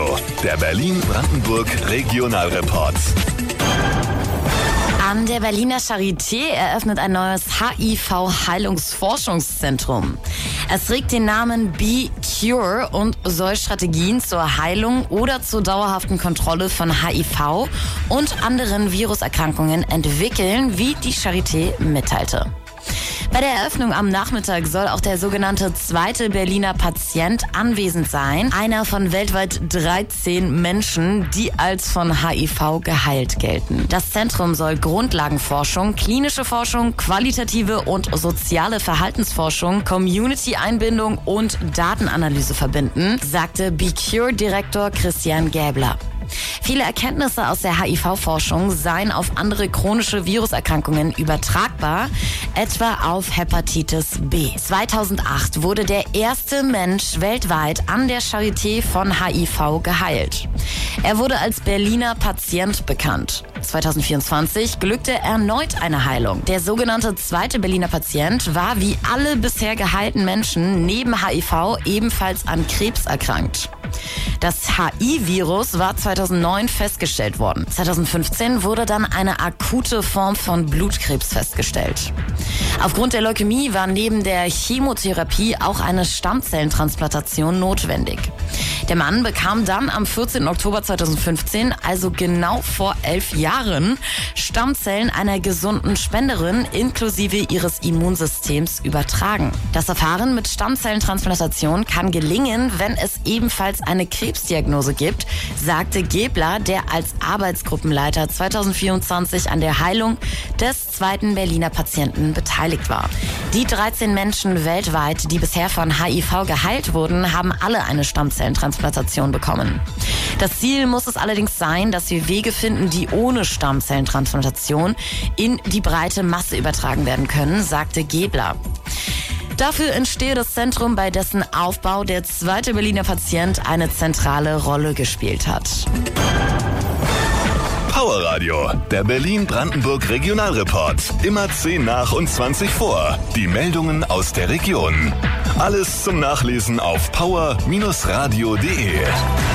Radio, der Berlin-Brandenburg Regionalreport. An der Berliner Charité eröffnet ein neues HIV-Heilungsforschungszentrum. Es trägt den Namen Be Cure und soll Strategien zur Heilung oder zur dauerhaften Kontrolle von HIV und anderen Viruserkrankungen entwickeln, wie die Charité mitteilte. Bei der Eröffnung am Nachmittag soll auch der sogenannte zweite Berliner Patient anwesend sein. Einer von weltweit 13 Menschen, die als von HIV geheilt gelten. Das Zentrum soll Grundlagenforschung, klinische Forschung, qualitative und soziale Verhaltensforschung, Community-Einbindung und Datenanalyse verbinden, sagte Be Cure-Direktor Christian Gäbler. Viele Erkenntnisse aus der HIV-Forschung seien auf andere chronische Viruserkrankungen übertragbar, etwa auf Hepatitis B. 2008 wurde der erste Mensch weltweit an der Charité von HIV geheilt. Er wurde als Berliner Patient bekannt. 2024 glückte erneut eine Heilung. Der sogenannte zweite Berliner Patient war wie alle bisher geheilten Menschen neben HIV ebenfalls an Krebs erkrankt. Das HIV-Virus war 2009 festgestellt worden. 2015 wurde dann eine akute Form von Blutkrebs festgestellt. Aufgrund der Leukämie war neben der Chemotherapie auch eine Stammzellentransplantation notwendig. Der Mann bekam dann am 14. Oktober 2015, also genau vor 11 Jahren, Stammzellen einer gesunden Spenderin inklusive ihres Immunsystems übertragen. Das Verfahren mit Stammzellentransplantation kann gelingen, wenn es ebenfalls eine Krebsdiagnose gibt, sagte Gäbler, der als Arbeitsgruppenleiter 2024 an der Heilung des zweiten Berliner Patienten beteiligt war. Die 13 Menschen weltweit, die bisher von HIV geheilt wurden, haben alle eine Stammzellentransplantation bekommen. Das Ziel muss es allerdings sein, dass wir Wege finden, die ohne Stammzellentransplantation in die breite Masse übertragen werden können, sagte Gäbler. Dafür entstehe das Zentrum, bei dessen Aufbau der zweite Berliner Patient eine zentrale Rolle gespielt hat. Power Radio, der Berlin-Brandenburg Regionalreport. Immer 10 nach und 20 vor. Die Meldungen aus der Region. Alles zum Nachlesen auf power-radio.de.